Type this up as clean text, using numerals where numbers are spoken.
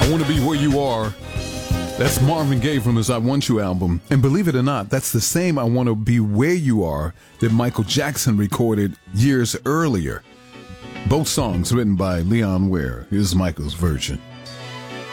I Want to Be Where You Are. That's Marvin Gaye from his I Want You album. And believe it or not, that's the same I Want to Be Where You Are that Michael Jackson recorded years earlier. Both songs written by Leon Ware. Here's Michael's version.